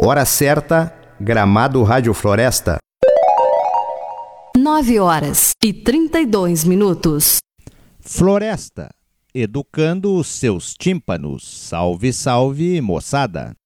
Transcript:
Hora certa, Gramado Rádio Floresta. 9h32. Floresta, educando os seus tímpanos. Salve, salve, moçada!